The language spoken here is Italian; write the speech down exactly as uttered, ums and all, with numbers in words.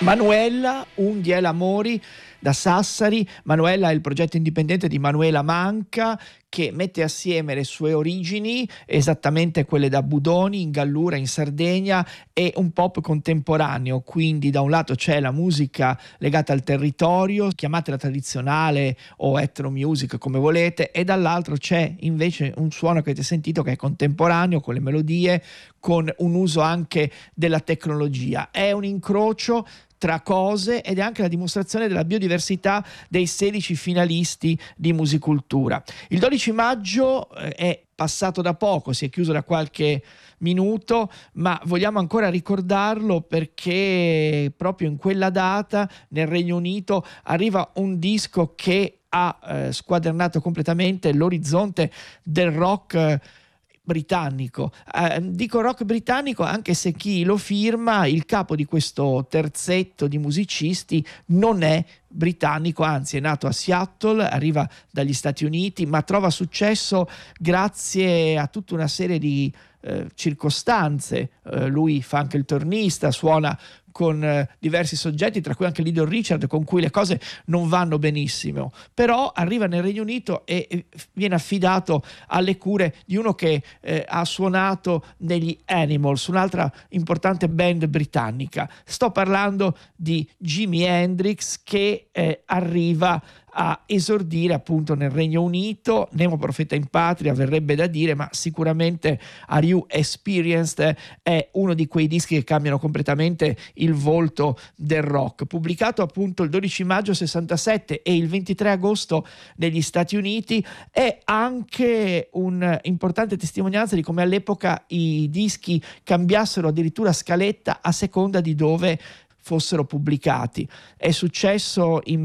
Manuela, Unghie l'amori da Sassari. Manuela è il progetto indipendente di Manuela Manca, che mette assieme le sue origini, esattamente quelle da Budoni, in Gallura, in Sardegna, e un pop contemporaneo. Quindi da un lato c'è la musica legata al territorio, chiamatela tradizionale o ethno music come volete, e dall'altro c'è invece un suono che avete sentito che è contemporaneo, con le melodie, con un uso anche della tecnologia. È un incrocio tra cose ed è anche la dimostrazione della biodiversità dei sedici finalisti di Musicultura. Il dodici maggio è passato da poco, si è chiuso da qualche minuto, ma vogliamo ancora ricordarlo perché proprio in quella data nel Regno Unito arriva un disco che ha eh, squadernato completamente l'orizzonte del rock eh, britannico. Eh, dico rock britannico anche se chi lo firma, il capo di questo terzetto di musicisti, non è britannico, anzi è nato a Seattle, arriva dagli Stati Uniti, ma trova successo grazie a tutta una serie di eh, circostanze. Eh, lui fa anche il turnista, suona con eh, diversi soggetti, tra cui anche Little Richard, con cui le cose non vanno benissimo, però arriva nel Regno Unito e, e viene affidato alle cure di uno che eh, ha suonato negli Animals, un'altra importante band britannica. Sto parlando di Jimi Hendrix, che eh, arriva a esordire appunto nel Regno Unito. Nemo profeta in patria verrebbe da dire, ma sicuramente Are You Experienced è uno di quei dischi che cambiano completamente il volto del rock, pubblicato appunto il dodici maggio sessantasette e il ventitré agosto negli Stati Uniti. È anche un'importante testimonianza di come all'epoca i dischi cambiassero addirittura scaletta a seconda di dove fossero pubblicati. È successo in